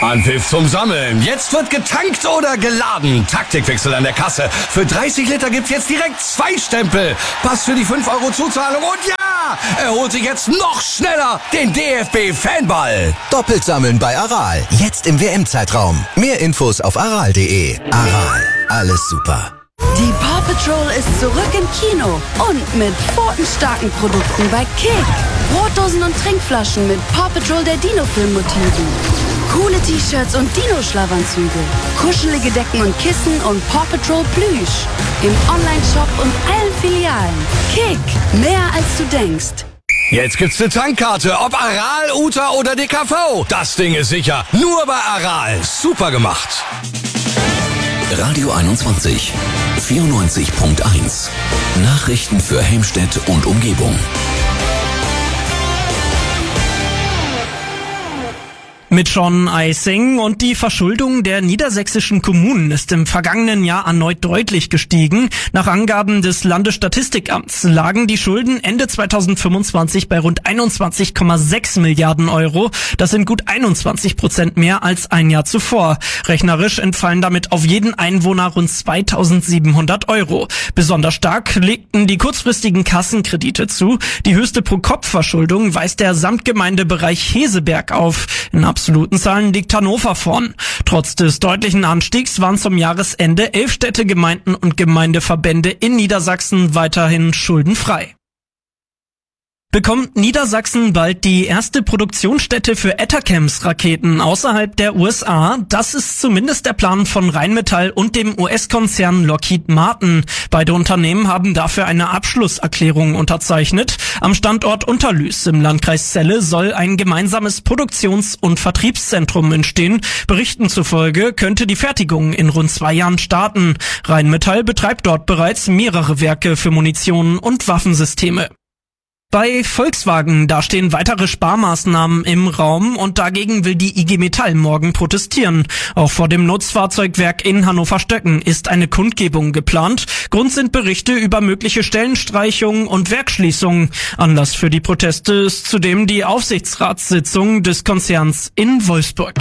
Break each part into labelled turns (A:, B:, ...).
A: Anpfiff zum Sammeln. Jetzt wird getankt oder geladen. Taktikwechsel an der Kasse. Für 30 Liter gibt's jetzt direkt 2 Stempel. Pass für die 5 € Zuzahlung und ja, er holt sich jetzt noch schneller den DFB-Fanball.
B: Doppelt sammeln bei Aral. Jetzt im WM-Zeitraum. Mehr Infos auf aral.de. Aral. Alles super.
C: Die Paw Patrol ist zurück im Kino und mit pfotenstarken Produkten bei Kick. Brotdosen und Trinkflaschen mit Paw Patrol der Dino-Film-Motiven. Coole T-Shirts und Dino-Schlafanzüge. Kuschelige Decken und Kissen und Paw Patrol Plüsch. Im Online-Shop und allen Filialen. Kick, mehr als du denkst.
A: Jetzt gibt's eine Tankkarte, ob Aral, Uta oder DKV. Das Ding ist sicher. Nur bei Aral. Super gemacht.
D: Radio 21, 94.1. Nachrichten für Helmstedt und Umgebung.
E: Mit Sean Eising und die Verschuldung der niedersächsischen Kommunen ist im vergangenen Jahr erneut deutlich gestiegen. Nach Angaben des Landesstatistikamts lagen die Schulden Ende 2025 bei rund 21,6 Milliarden Euro. Das sind gut 21% mehr als ein Jahr zuvor. Rechnerisch entfallen damit auf jeden Einwohner rund 2.700 Euro. Besonders stark legten die kurzfristigen Kassenkredite zu. Die höchste Pro-Kopf-Verschuldung weist der Samtgemeindebereich Heseberg auf. In absoluten Zahlen liegt Hannover vorn. Trotz des deutlichen Anstiegs waren zum Jahresende 11 Städte, Gemeinden und Gemeindeverbände in Niedersachsen weiterhin schuldenfrei. Bekommt Niedersachsen bald die erste Produktionsstätte für Atacams-Raketen außerhalb der USA? Das ist zumindest der Plan von Rheinmetall und dem US-Konzern Lockheed Martin. Beide Unternehmen haben dafür eine Abschlusserklärung unterzeichnet. Am Standort Unterlüß im Landkreis Celle soll ein gemeinsames Produktions- und Vertriebszentrum entstehen. Berichten zufolge könnte die Fertigung in rund 2 Jahren starten. Rheinmetall betreibt dort bereits mehrere Werke für Munition und Waffensysteme. Bei Volkswagen, da stehen weitere Sparmaßnahmen im Raum und dagegen will die IG Metall morgen protestieren. Auch vor dem Nutzfahrzeugwerk in Hannover-Stöcken ist eine Kundgebung geplant. Grund sind Berichte über mögliche Stellenstreichungen und Werksschließungen. Anlass für die Proteste ist zudem die Aufsichtsratssitzung des Konzerns in Wolfsburg.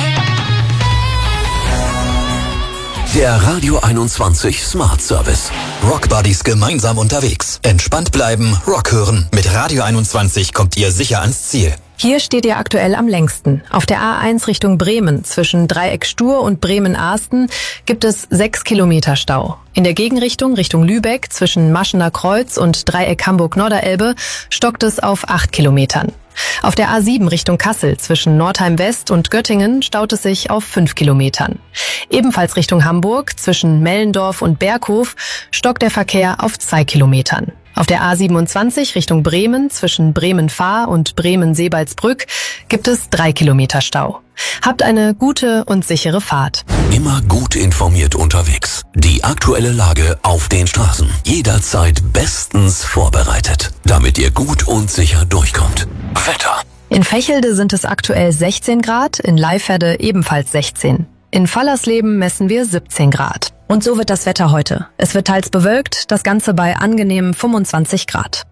D: Der Radio 21 Smart Service.
B: Rock Buddies gemeinsam unterwegs. Entspannt bleiben, Rock hören. Mit Radio 21 kommt ihr sicher ans Ziel.
F: Hier steht ihr aktuell am längsten. Auf der A1 Richtung Bremen zwischen Dreieck Stur und Bremen-Ahsten gibt es 6 Kilometer Stau. In der Gegenrichtung Richtung Lübeck zwischen Maschener Kreuz und Dreieck Hamburg-Norderelbe stockt es auf 8 Kilometern. Auf der A7 Richtung Kassel zwischen Nordheim West und Göttingen staut es sich auf 5 Kilometern. Ebenfalls Richtung Hamburg zwischen Mellendorf und Berghof stockt der Verkehr auf 2 Kilometern. Auf der A27 Richtung Bremen zwischen Bremen-Fahr und Bremen-Seebaldsbrück gibt es 3 Kilometer Stau. Habt eine gute und sichere Fahrt.
D: Immer gut informiert unterwegs. Die aktuelle Lage auf den Straßen. Jederzeit bestens vorbereitet, damit ihr gut und sicher durchkommt. Wetter.
F: In Vechelde sind es aktuell 16 Grad, in Leiferde ebenfalls 16. In Fallersleben messen wir 17 Grad. Und so wird das Wetter heute. Es wird teils bewölkt, das Ganze bei angenehmen 25 Grad.